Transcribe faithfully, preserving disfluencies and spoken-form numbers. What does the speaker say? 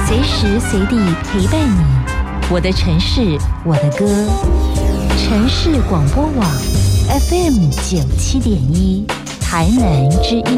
随时随地陪伴你。我的城市，我的歌。城市广播网 F M 九七点一，台南之音。